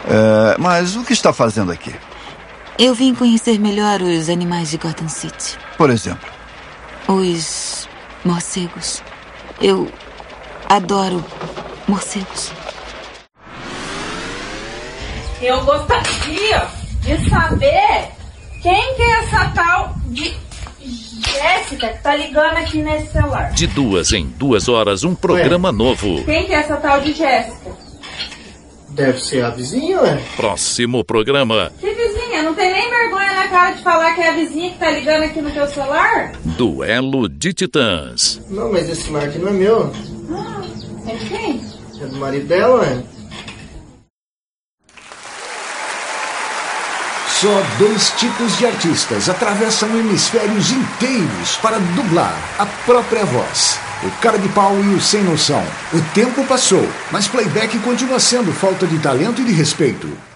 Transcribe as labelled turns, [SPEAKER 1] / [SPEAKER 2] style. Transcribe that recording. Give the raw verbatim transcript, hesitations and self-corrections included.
[SPEAKER 1] É, mas o que está fazendo aqui?
[SPEAKER 2] Eu vim conhecer melhor os animais de Gotham City.
[SPEAKER 1] Por exemplo?
[SPEAKER 2] Os morcegos. Eu adoro morcegos.
[SPEAKER 3] Eu gostaria de saber quem que é essa tal de Jéssica que tá ligando aqui nesse celular.
[SPEAKER 4] De duas em duas horas, um programa ué. novo.
[SPEAKER 3] Quem que é essa tal de Jéssica?
[SPEAKER 5] Deve ser a vizinha, ué.
[SPEAKER 4] Próximo programa.
[SPEAKER 3] Que vizinha? Não tem nem vergonha na cara de falar que é a vizinha que tá ligando aqui no teu celular?
[SPEAKER 4] Duelo de Titãs.
[SPEAKER 5] Não, mas esse celular aqui não é meu.
[SPEAKER 3] Ah, é de quem?
[SPEAKER 5] É do marido dela, ué.
[SPEAKER 6] Só dois tipos de artistas atravessam hemisférios inteiros para dublar a própria voz. O cara de pau e o sem noção. O tempo passou, mas playback continua sendo falta de talento e de respeito.